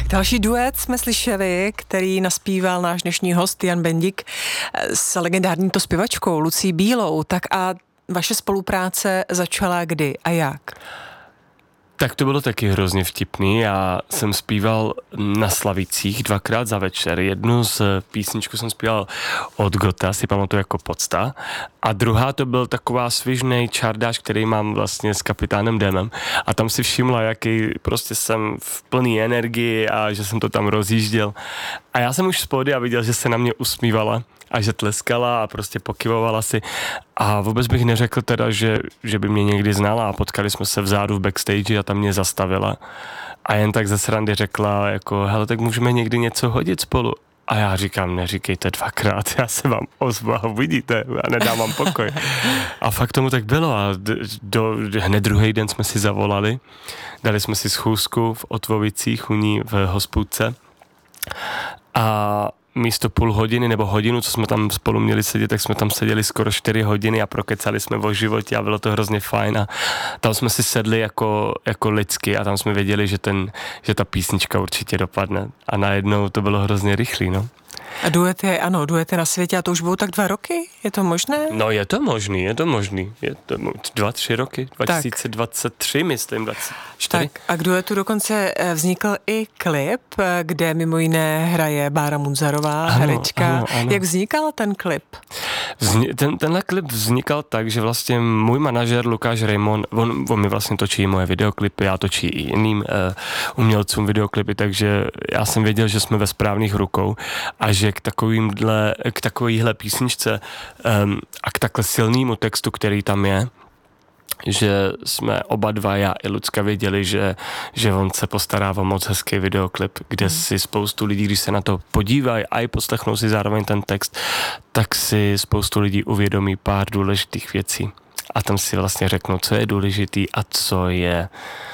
Další duet jsme slyšeli, který naspíval náš dnešní host Jan Bendik s legendární to zpěvačkou Lucí Bílou. Tak a vaše spolupráce začala kdy a jak? Tak to bylo taky hrozně vtipný. Já jsem zpíval na Slavicích 2krát za večer. Jednu z písničku jsem zpíval od Gota, si pamatuju jako Podsta. A druhá to byl taková svižnej čardáš, který mám vlastně s kapitánem Demem. A tam si všimla, jaký prostě jsem v plný energii a že jsem to tam rozjížděl. A já jsem už z pódia viděl, že se na mě usmívala a že tleskala a prostě pokyvovala si. A vůbec bych neřekl teda, že by mě někdy znala a potkali jsme se vzadu v backstage a tam mě zastavila. A jen tak ze srandy řekla jako, hele, tak můžeme někdy něco hodit spolu. A já říkám, neříkejte 2krát, já se vám ozvu a uvidíte, já nedám vám pokoj. A fakt tomu tak bylo a hned druhý den jsme si zavolali, dali jsme si schůzku v Otvovicích u ní v hospůdce a místo půl hodiny nebo hodinu, co jsme tam spolu měli sedět, tak jsme tam seděli skoro 4 hodiny a prokecali jsme o životě a bylo to hrozně fajn a tam jsme si sedli jako lidsky a tam jsme věděli, že ta písnička určitě dopadne a najednou to bylo hrozně rychlý, no. A duet je na světě a to už budou tak 2 roky? Je to možné? No je to možný. Je to 2-3 roky, 2023 myslím, 24. Tak a k duetu dokonce vznikl i klip, kde mimo jiné hraje Bára Munzarová, herečka. Ano. Jak vznikal ten klip? Tenhle klip vznikal tak, že vlastně můj manažer Lukáš Raymond, on mi vlastně točí moje videoklipy, já točí i jiným umělcům videoklipy, takže já jsem věděl, že jsme ve správných rukou a že k takovýhle písničce a k takhle silnému textu, který tam je, že jsme oba dva, já i Lucka, věděli, že on se postará o moc hezký videoklip, kde si spoustu lidí, když se na to podívají a i poslechnou si zároveň ten text, tak si spoustu lidí uvědomí pár důležitých věcí. A tam si vlastně řeknou, co je důležitý a co je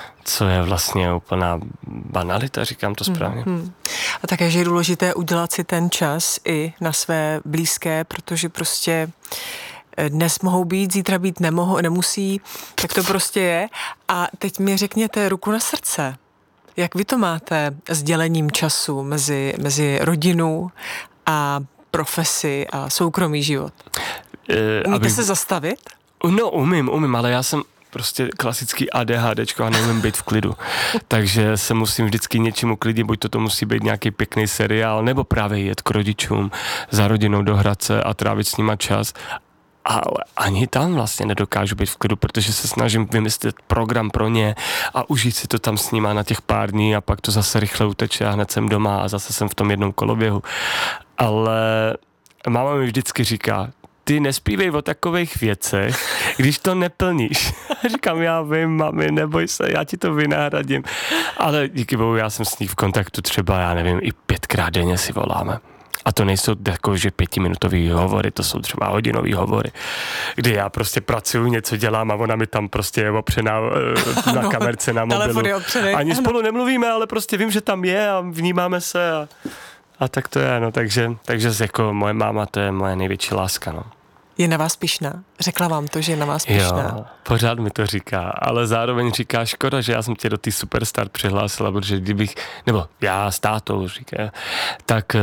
vlastně úplná banalita, říkám to správně. A také, že je důležité udělat si ten čas i na své blízké, protože prostě dnes mohou být, zítra být nemusí, tak to prostě je. A teď mi řekněte ruku na srdce. Jak vy to máte s dělením času mezi rodinou a profesi a soukromý život? Umíte se zastavit? No, umím, ale já jsem prostě klasický ADHDčko a neumím být v klidu. Takže se musím vždycky něčím uklidit, buď to musí být nějaký pěkný seriál, nebo právě jet k rodičům, za rodinou do Hradce a trávit s nima čas. Ale ani tam vlastně nedokážu být v klidu, protože se snažím vymyslet program pro ně a užít si to tam s nima na těch pár dní a pak to zase rychle uteče a hned jsem doma a zase jsem v tom jednom koloběhu. Ale máma mi vždycky říká, ty nespívej o takových věcech, když to neplníš. Říkám, já vím, mami, neboj se, já ti to vynahradím. Ale díky bohu, já jsem s ní v kontaktu třeba, já nevím, i 5krát denně si voláme. A to nejsou takové, že 5minutový hovory, to jsou třeba hodinový hovory, kdy já prostě pracuju, něco dělám a ona mi tam prostě je opřená na kamerce, na mobilu. Ani spolu nemluvíme, ale prostě vím, že tam je a vnímáme se a tak to je, no, takže jako moje máma, to je moje největší láska, no. Je na vás pyšná? Řekla vám to, že je na vás pyšná? Jo, pořád mi to říká, ale zároveň říká, škoda, že já jsem tě do té Superstar přihlásila, protože kdybych, nebo já s tátou říká, tak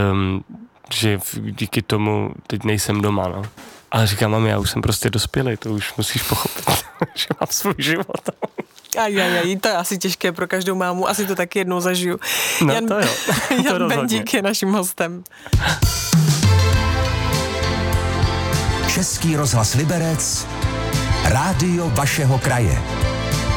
že díky tomu teď nejsem doma, no. Ale říkám, mami, já už jsem prostě dospělej, to už musíš pochopit, že mám svůj život. To je asi těžké pro každou mámu, asi to taky jednou zažiju. No to jo, to Jan Bendik je naším hostem. Český rozhlas Liberec, rádio vašeho kraje.